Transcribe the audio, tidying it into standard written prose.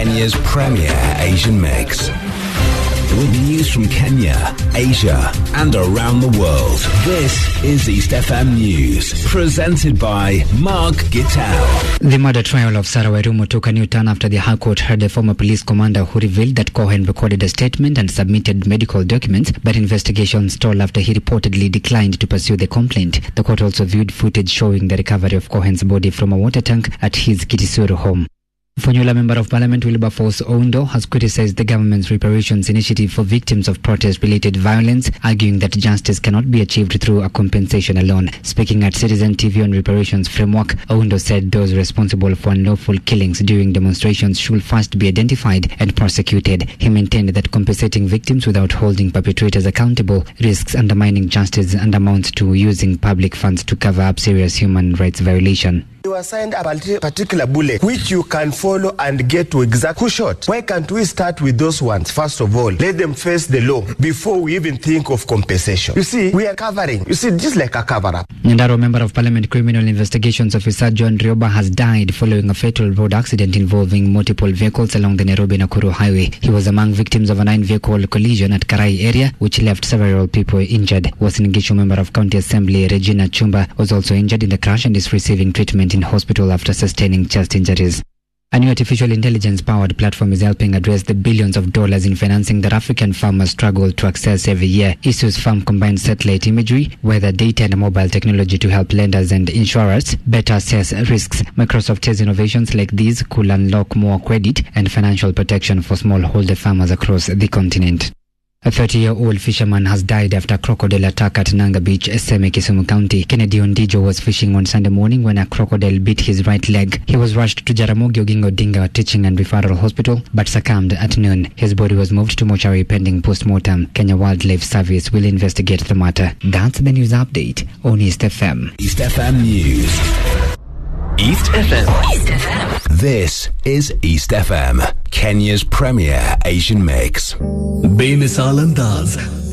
Kenya's premier Asian mix. With news from Kenya, Asia, and around the world. This is East FM News, presented by Mark Gitau. The murder trial of Sarah Wairimu took a new turn after the High Court heard a former police commander who revealed that Cohen recorded a statement and submitted medical documents, but investigations stalled after he reportedly declined to pursue the complaint. The court also viewed footage showing the recovery of Cohen's body from a water tank at his Kitisuru home. Funyula Member of Parliament Wilberforce Oundo has criticized the government's reparations initiative for victims of protest-related violence, arguing that justice cannot be achieved through a compensation alone. Speaking at Citizen TV on reparations framework, Oundo said those responsible for unlawful killings during demonstrations should first be identified and prosecuted. He maintained that compensating victims without holding perpetrators accountable risks undermining justice and amounts to using public funds to cover up serious human rights violation. You assigned a particular bullet which you can follow and get to exact who shot. Why can't we start with those ones first of all? Let them face the law before we even think of compensation. You see, we are covering. You see, just like a cover-up. Nyandaro Member of Parliament Criminal Investigations Officer John Rioba has died following a fatal road accident involving multiple vehicles along the Nairobi-Nakuru highway. He was among victims of a 9-vehicle collision at Karai area, which left several people injured. Uasin Gishu Member of County Assembly Regina Chumba was also injured in the crash and is receiving treatment in hospital after sustaining chest injuries. A new artificial intelligence-powered platform is helping address the billions of dollars in financing that African farmers struggle to access every year. Issues Farm combines satellite imagery, weather data, and mobile technology to help lenders and insurers better assess risks. Microsoft says innovations like these could unlock more credit and financial protection for smallholder farmers across the continent. A 30-year-old fisherman has died after a crocodile attack at Nanga Beach, Seme, Kisumu County. Kennedy Ondijo was fishing on Sunday morning when a crocodile bit his right leg. He was rushed to Jaramogi Oginga Odinga Teaching and Referral Hospital, but succumbed at noon. His body was moved to mortuary pending post-mortem. Kenya Wildlife Service will investigate the matter. That's the news update on East FM. East FM News. East FM. East FM. This is East FM, Kenya's premier Asian mix. बेमिसाल अंदाज